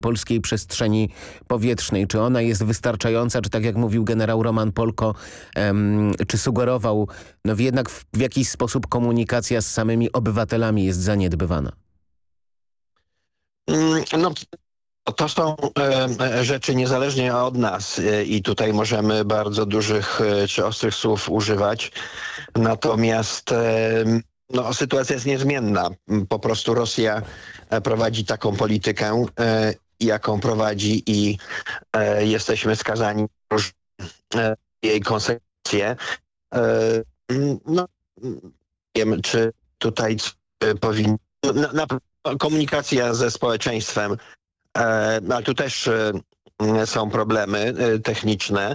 polskiej przestrzeni powietrznej. Czy ona jest wystarczająca, czy tak jak mówił generał Roman Polko, czy sugerował, jednak w jakiś sposób komunikacja z samymi obywatelami jest zaniedbywana? No, to są rzeczy niezależnie od nas i tutaj możemy bardzo dużych czy ostrych słów używać. Natomiast sytuacja jest niezmienna. Po prostu Rosja prowadzi taką politykę, jaką prowadzi i jesteśmy skazani na jej konsekwencje. Nie wiem, czy tutaj powinno... Komunikacja ze społeczeństwem, ale tu też są problemy techniczne.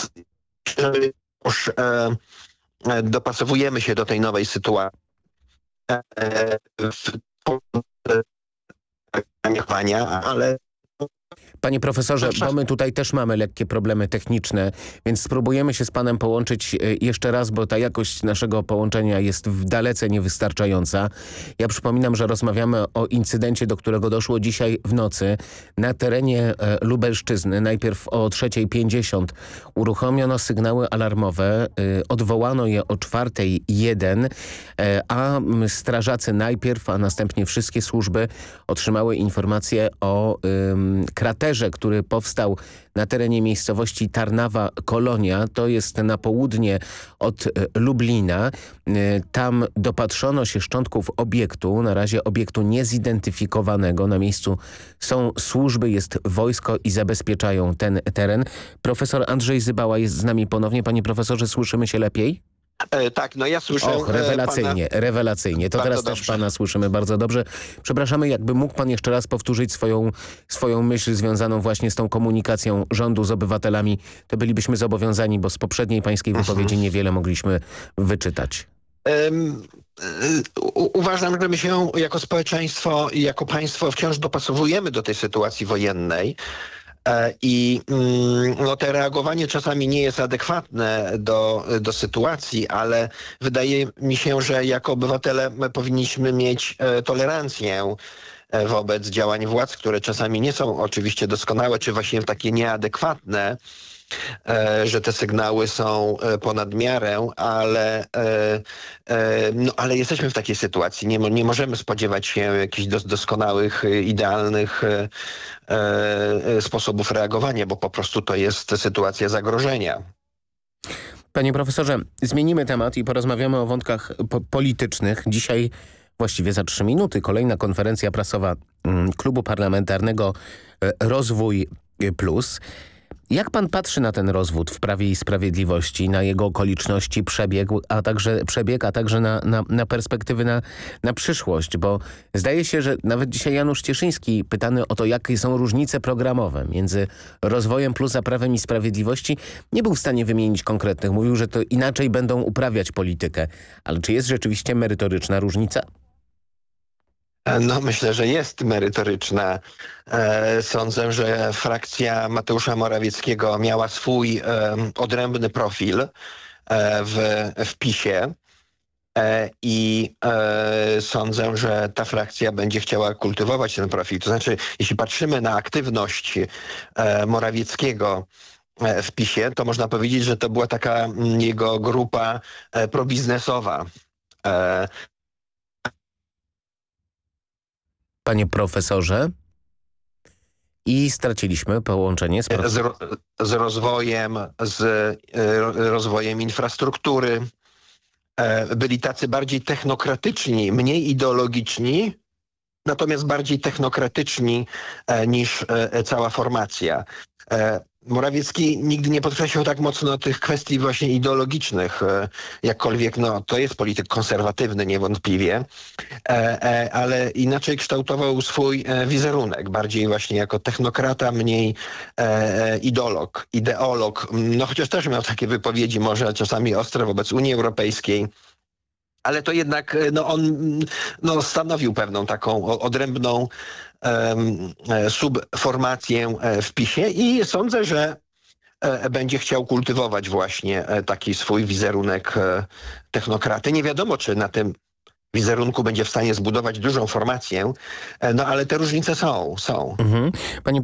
Już dopasowujemy się do tej nowej sytuacji. Ale Panie profesorze, bo my tutaj też mamy lekkie problemy techniczne, więc spróbujemy się z panem połączyć jeszcze raz, bo ta jakość naszego połączenia jest dalece niewystarczająca. Ja przypominam, że rozmawiamy o incydencie, do którego doszło dzisiaj w nocy na terenie Lubelszczyzny. Najpierw o 3:50 uruchomiono sygnały alarmowe, odwołano je o 4:01, a strażacy najpierw, a następnie wszystkie służby otrzymały informację o kraterze, który powstał na terenie miejscowości Tarnawa-Kolonia. To jest na południe od Lublina. Tam dopatrzono się szczątków obiektu, na razie obiektu niezidentyfikowanego. Na miejscu są służby, jest wojsko i zabezpieczają ten teren. Profesor Andrzej Zybała jest z nami ponownie. Panie profesorze, słyszymy się lepiej? Tak, ja słyszę rewelacyjnie, pana... rewelacyjnie. To teraz też pana słyszymy bardzo dobrze. Przepraszamy, jakby mógł pan jeszcze raz powtórzyć swoją myśl związaną właśnie z tą komunikacją rządu z obywatelami, to bylibyśmy zobowiązani, bo z poprzedniej pańskiej wypowiedzi niewiele mogliśmy wyczytać. Uważam, że my się jako społeczeństwo i jako państwo wciąż dopasowujemy do tej sytuacji wojennej. I te reagowanie czasami nie jest adekwatne do sytuacji, ale wydaje mi się, że jako obywatele my powinniśmy mieć tolerancję wobec działań władz, które czasami nie są oczywiście doskonałe, czy właśnie takie nieadekwatne, że te sygnały są ponad miarę, ale jesteśmy w takiej sytuacji. Nie możemy spodziewać się jakichś doskonałych, idealnych sposobów reagowania, bo po prostu to jest sytuacja zagrożenia. Panie profesorze, zmienimy temat i porozmawiamy o wątkach politycznych. Dzisiaj, właściwie za 3 minuty, kolejna konferencja prasowa Klubu Parlamentarnego Rozwój Plus. Jak pan patrzy na ten rozwód w Prawie i Sprawiedliwości, na jego okoliczności, przebieg, a także na perspektywy na przyszłość? Bo zdaje się, że nawet dzisiaj Janusz Cieszyński, pytany o to, jakie są różnice programowe między Rozwojem Plus a Prawem i Sprawiedliwości, nie był w stanie wymienić konkretnych. Mówił, że to inaczej będą uprawiać politykę. Ale czy jest rzeczywiście merytoryczna różnica? Myślę, że jest merytoryczna. Sądzę, że frakcja Mateusza Morawieckiego miała swój odrębny profil w PiS-ie i sądzę, że ta frakcja będzie chciała kultywować ten profil. To znaczy, jeśli patrzymy na aktywność Morawieckiego w PiS-ie, to można powiedzieć, że to była taka jego grupa probiznesowa. Panie profesorze? I straciliśmy połączenie z rozwojem infrastruktury. Byli tacy bardziej technokratyczni, mniej ideologiczni, natomiast bardziej technokratyczni niż cała formacja. Morawiecki nigdy nie podkreślał tak mocno tych kwestii właśnie ideologicznych, jakkolwiek to jest polityk konserwatywny niewątpliwie, ale inaczej kształtował swój wizerunek, bardziej właśnie jako technokrata, mniej ideolog, chociaż też miał takie wypowiedzi może czasami ostre wobec Unii Europejskiej. Ale to jednak on stanowił pewną taką odrębną subformację w PiS-ie i sądzę, że będzie chciał kultywować właśnie taki swój wizerunek technokraty. Nie wiadomo, czy na tym wizerunku będzie w stanie zbudować dużą formację, no ale te różnice są. Panie